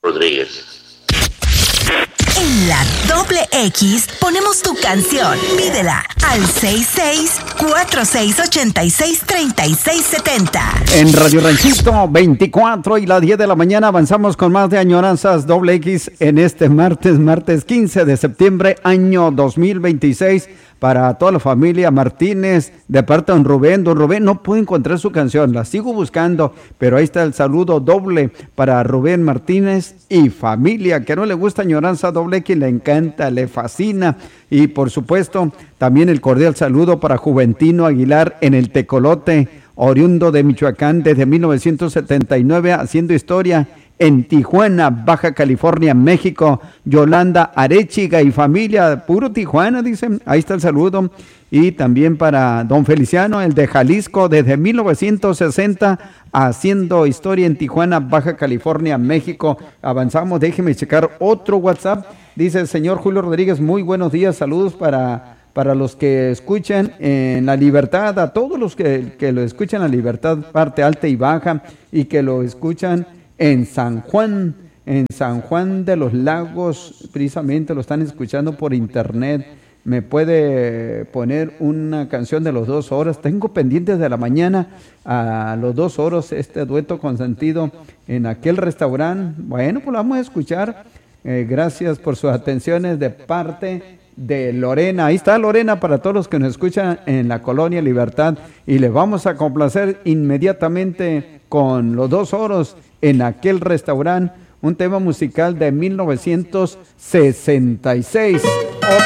Rodríguez. En la doble X ponemos tu canción. Pídela al 66-4686-3670. En Radio Ranchito 24 y las 10 de la mañana avanzamos con más de Añoranzas doble X en este martes 15 de septiembre, año 2026. Para toda la familia Martínez, de parte de don Rubén. Don Rubén no pude encontrar su canción, la sigo buscando, pero ahí está el saludo doble para Rubén Martínez y familia, que no le gusta Añoranza doble, que le encanta, le fascina. Y por supuesto, también el cordial saludo para Juventino Aguilar en el Tecolote, oriundo de Michoacán desde 1979, haciendo historia en Tijuana, Baja California, México. Yolanda Arechiga y familia, puro Tijuana, dicen. Ahí está el saludo. Y también para don Feliciano, el de Jalisco, desde 1960, haciendo historia en Tijuana, Baja California, México. Avanzamos, déjeme checar otro WhatsApp. Dice el señor Julio Rodríguez, muy buenos días, saludos para los que escuchan en La Libertad, a todos los que lo escuchan en La Libertad, parte alta y baja, y que lo escuchan en San Juan de los Lagos, precisamente lo están escuchando por internet. Me puede poner una canción de los 2 horas. Tengo pendientes de la mañana a los 2 horas este dueto consentido en aquel restaurante. Bueno, pues lo vamos a escuchar. Gracias por sus atenciones de parte de Lorena. Ahí está Lorena para todos los que nos escuchan en la Colonia Libertad, y les vamos a complacer inmediatamente con los 2 horas en aquel restaurante, un tema musical de 1966.